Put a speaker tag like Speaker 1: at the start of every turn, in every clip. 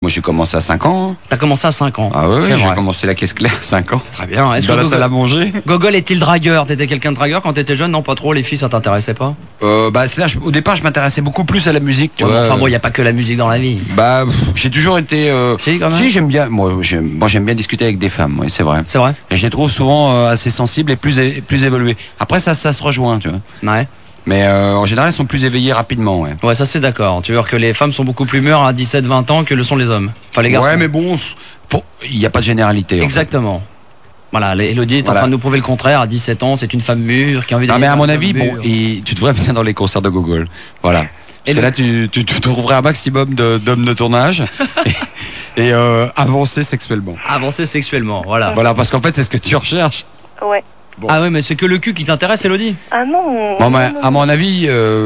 Speaker 1: moi j'ai commencé à 5 ans. Hein.
Speaker 2: T'as commencé à 5 ans.
Speaker 1: Ah ouais,
Speaker 2: c'est
Speaker 1: j'ai
Speaker 2: vrai.
Speaker 1: commencé la caisse claire à 5 ans.
Speaker 2: Très bien. Est-ce
Speaker 1: Dans
Speaker 2: que
Speaker 1: la salle à manger.
Speaker 2: Gogol est-il dragueur? T'étais quelqu'un de dragueur quand t'étais jeune? Non, pas trop. Les filles, ça t'intéressait pas?
Speaker 1: Bah c'est là, au départ je m'intéressais beaucoup plus à la musique, tu
Speaker 2: Ouais,
Speaker 1: vois.
Speaker 2: enfin bon, y a pas que la musique dans la vie.
Speaker 1: Bah j'ai toujours été.
Speaker 2: Si, quand même.
Speaker 1: Si, j'aime bien. Moi j'aime bien discuter avec des femmes. Oui, c'est vrai.
Speaker 2: C'est vrai?
Speaker 1: Et je les trouve souvent assez sensibles et plus évoluées. Après ça se rejoint, tu vois.
Speaker 2: Ouais.
Speaker 1: Mais en général, elles sont plus éveillées rapidement, ouais.
Speaker 2: Ouais, ça c'est d'accord. Tu veux dire que les femmes sont beaucoup plus mûres à 17-20 ans que le sont les hommes. Enfin les garçons.
Speaker 1: Ouais, mais bon, il n'y a pas de généralité. En fait.
Speaker 2: Exactement. Voilà, Elodie est en train de nous prouver le contraire. À 17 ans, c'est une femme mûre qui a envie de.
Speaker 1: Non, mais à mon avis, bon, tu devrais venir dans les concerts de Gogol. Voilà. Parce que là, tu trouverais un maximum d'hommes de ton âge et avancer sexuellement.
Speaker 2: Avancer sexuellement, voilà.
Speaker 1: Voilà, parce qu'en fait, c'est ce que tu recherches.
Speaker 3: Ouais.
Speaker 1: Bon.
Speaker 2: Ah ouais, mais c'est que le cul qui t'intéresse, Elodie?
Speaker 3: Ah non.
Speaker 1: Bon, bah, à mon avis.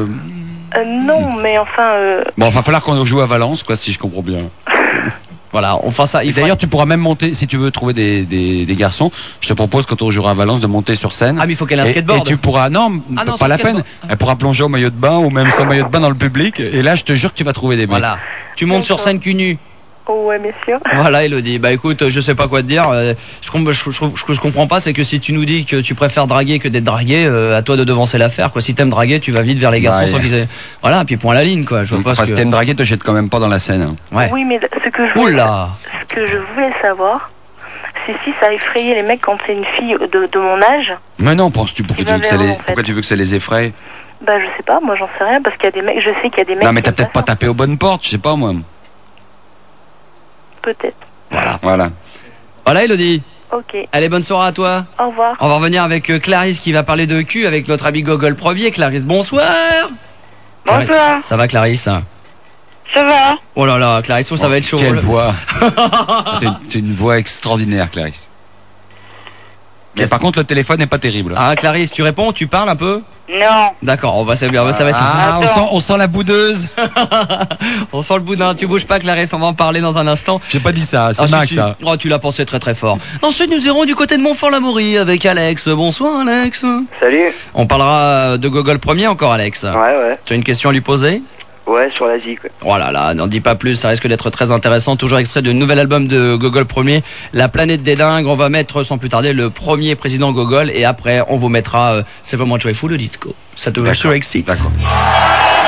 Speaker 3: Non, mais enfin.
Speaker 1: Bon, il va falloir qu'on joue à Valence, quoi, si je comprends bien.
Speaker 2: Voilà, on fera ça.
Speaker 1: D'ailleurs, tu pourras même monter, si tu veux trouver des garçons, je te propose quand on jouera à Valence de monter sur scène.
Speaker 2: Ah, mais il faut qu'elle ait un skateboard.
Speaker 1: Et tu pourras, non, pas la peine. Elle pourra plonger au maillot de bain ou même sans maillot de bain dans le public. Et là, je te jure que tu vas trouver des mecs.
Speaker 2: Voilà. Tu montes sur scène cul nu.
Speaker 3: Oh ouais, bien sûr.
Speaker 2: Voilà, Elodie. Bah écoute, je sais pas quoi te dire. Ce que je comprends pas, c'est que si tu nous dis que tu préfères draguer que d'être dragué, à toi de devancer l'affaire, quoi. Si t'aimes draguer, tu vas vite vers les garçons sans qu'ils aient. Voilà, puis point à la ligne, quoi. Je vois pas ce
Speaker 1: si
Speaker 2: que.
Speaker 1: t'aimes draguer, te jette quand même pas dans la scène. Hein.
Speaker 2: Ouais.
Speaker 3: Oui, mais ce que je voulais savoir, c'est si ça effrayait les mecs quand c'est une fille de mon âge.
Speaker 1: Mais non, penses-tu pourquoi tu veux que ça les effraie?
Speaker 3: Bah je sais pas, moi j'en sais rien parce qu'il y a des mecs, je sais qu'il y a des mecs.
Speaker 1: Non, mais t'as peut-être pas tapé aux bonnes portes, je sais pas moi.
Speaker 3: Peut-être.
Speaker 1: Voilà.
Speaker 2: Voilà, Elodie.
Speaker 3: Ok.
Speaker 2: Allez, bonne soirée à toi.
Speaker 3: Au revoir.
Speaker 2: On va revenir avec Clarisse qui va parler de cul avec notre ami Gogol Premier. Clarisse, bonsoir.
Speaker 4: Bonsoir.
Speaker 2: Ça va, Clarisse?
Speaker 4: Ça va.
Speaker 2: Oh là là, Clarisse, ça va être chaud.
Speaker 1: Quelle voix. T'es une voix extraordinaire, Clarisse. Mais par contre, le téléphone n'est pas terrible.
Speaker 2: Ah, Clarisse, tu réponds, tu parles un peu?
Speaker 4: Non.
Speaker 2: D'accord, ça va être.
Speaker 1: Ah, on sent la boudeuse.
Speaker 2: On sent le boudin. Tu bouges pas, Clarisse, on va en parler dans un instant.
Speaker 1: J'ai pas dit ça, c'est Max ça.
Speaker 2: Oh, tu l'as pensé très très fort. Ensuite, nous irons du côté de Montfort-l'Amaury avec Alex. Bonsoir, Alex.
Speaker 5: Salut.
Speaker 2: On parlera de Gogol Premier encore, Alex.
Speaker 5: Ouais.
Speaker 2: Tu as une question à lui poser?
Speaker 5: Ouais, sur l'Asie, quoi.
Speaker 2: Oh là là, n'en dis pas plus, ça risque d'être très intéressant. Toujours extrait du nouvel album de Gogol Premier, La Planète des Dingues. On va mettre sans plus tarder le premier président Gogol et après on vous mettra C'est vraiment joyful le disco. Ça te va sur Exit.
Speaker 1: D'accord.